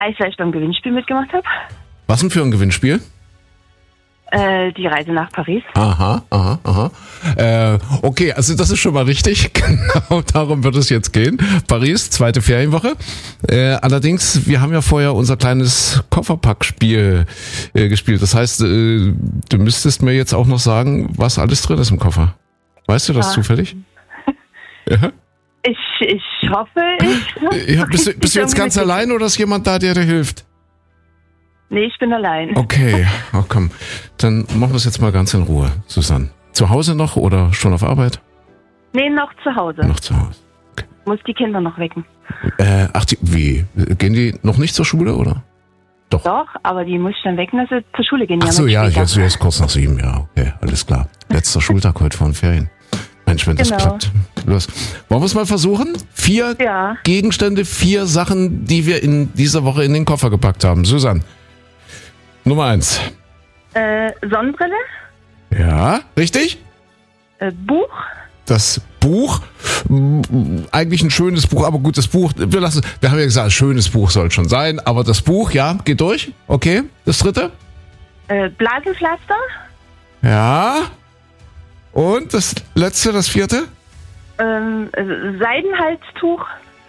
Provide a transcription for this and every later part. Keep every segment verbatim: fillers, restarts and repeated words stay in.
Als ich beim Gewinnspiel mitgemacht habe. Was denn für ein Gewinnspiel? Äh, die Reise nach Paris. Aha, aha, aha. Äh, okay, also das ist schon mal richtig. Genau darum wird es jetzt gehen. Paris, zweite Ferienwoche. Äh, allerdings, wir haben ja vorher unser kleines Kofferpackspiel äh, gespielt. Das heißt, äh, du müsstest mir jetzt auch noch sagen, was alles drin ist im Koffer. Weißt du das ja. zufällig? Ja? Ich, ich hoffe, ich... Ja, bist du, bist du jetzt ganz allein oder ist jemand da, der dir hilft? Nee, ich bin allein. Okay, oh, komm. Dann machen wir es jetzt mal ganz in Ruhe, Susanne. Zu Hause noch oder schon auf Arbeit? Nee, noch zu Hause. Noch zu Hause. Okay. Muss die Kinder noch wecken. Äh, ach, die, wie? Gehen die noch nicht zur Schule, oder? Doch. Doch, aber die muss ich dann wecken, dass sie zur Schule gehen. Ach so, ja, jetzt, jetzt kurz nach sieben, ja, okay, alles klar. Letzter Schultag heute vor den Ferien. Mensch, wenn das genau. klappt. Los. Wollen wir es mal versuchen? Vier ja. Gegenstände, vier Sachen, die wir in dieser Woche in den Koffer gepackt haben. Susanne. Nummer eins. Äh, Sonnenbrille. Ja, richtig? Äh, Buch. Das Buch, eigentlich ein schönes Buch, aber gut, das Buch, wir lassen, wir haben ja gesagt, ein schönes Buch soll schon sein, aber das Buch, ja, geht durch. Okay, das dritte? Äh, Blasenpflaster. Ja. Und das letzte, das vierte? Ähm, Seidenhalstuch.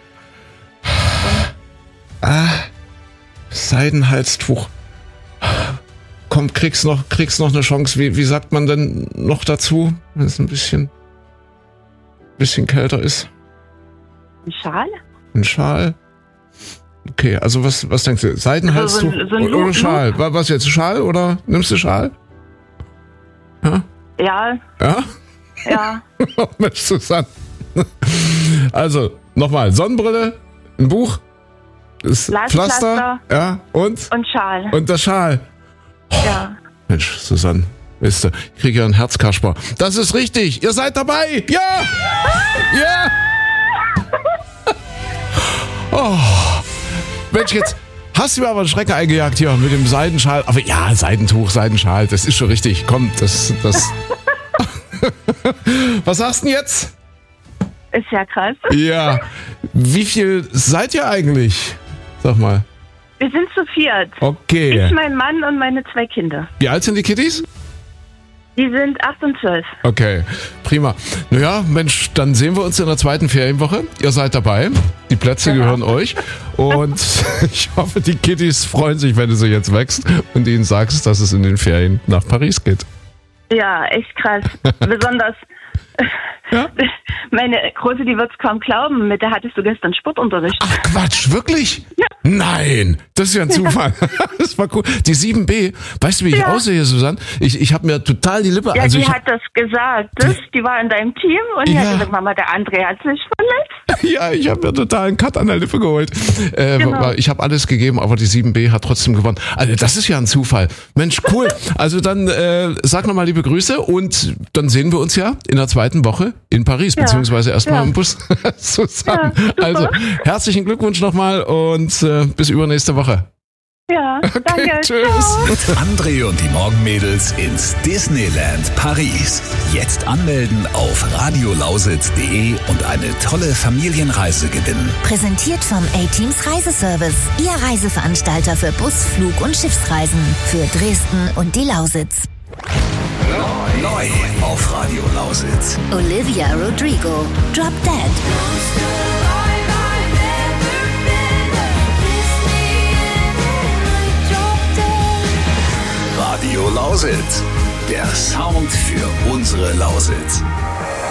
Ah, Seidenhalstuch. Komm, kriegst noch, kriegst noch eine Chance. Wie, wie sagt man denn noch dazu, wenn es ein bisschen, bisschen kälter ist? Ein Schal? Ein Schal? Okay, also was, was denkst du? Seidenhalstuch also so, so ein oder, oder Schal? Was jetzt, Schal oder nimmst du Schal? Ja? Ja. Ja? Ja. Oh Mensch, Susanne. Also, nochmal, Sonnenbrille, ein Buch, das Pflaster, ja, und? Und Schal. Und der Schal. Oh, ja. Mensch, Susanne, weißt du, ich kriege ja ein Herzkasper. Das ist richtig, ihr seid dabei! Ja! Ja! Oh, Mensch, jetzt hast du mir aber einen Schrecken eingejagt hier mit dem Seidenschal. Aber ja, Seidentuch, Seidenschal, das ist schon richtig. Komm, das, das... Was sagst du denn jetzt? Ist ja krass. Ja. Wie viel seid ihr eigentlich? Sag mal. Wir sind zu viert. Okay. Ich, mein Mann und meine zwei Kinder. Wie alt sind die Kitties? Die sind acht und zwölf. Okay, prima. Naja, Mensch, dann sehen wir uns in der zweiten Ferienwoche. Ihr seid dabei. Die Plätze ja. gehören euch. Und ich hoffe, die Kitties freuen sich, wenn du sie jetzt wächst und ihnen sagst, dass es in den Ferien nach Paris geht. Ja, echt krass. Besonders ja? meine Große, die wird es kaum glauben, mit der hattest du gestern Sportunterricht. Ach Quatsch, wirklich? Ja. Nein, das ist ja ein Zufall. Ja. Das war cool. Die sieben B, weißt du, wie ich ja. aussehe, Susanne? Ich, ich habe mir total die Lippe... Ja, also die ich, hat das gesagt. Das, die, die war in deinem Team und die ja. hat gesagt, Mama, der André hat sich verletzt. Ja, ich habe mir total einen Cut an der Lippe geholt. Äh, genau. Ich habe alles gegeben, aber die sieben B hat trotzdem gewonnen. Also das ist ja ein Zufall. Mensch, cool. Also dann äh, sag nochmal liebe Grüße und dann sehen wir uns ja in der zweiten Woche in Paris, ja. beziehungsweise erstmal ja. im Bus zusammen. Ja, also herzlichen Glückwunsch nochmal und äh, bis übernächste Woche. Ja, okay, danke. Tschüss. Ciao. André und die Morgenmädels ins Disneyland Paris. Jetzt anmelden auf radiolausitz punkt de und eine tolle Familienreise gewinnen. Präsentiert vom A-Teams Reiseservice. Ihr Reiseveranstalter für Bus-, Flug- und Schiffsreisen für Dresden und die Lausitz. Neu auf Radio Lausitz. Olivia Rodrigo, Drop Dead. Radio Lausitz, der Sound für unsere Lausitz.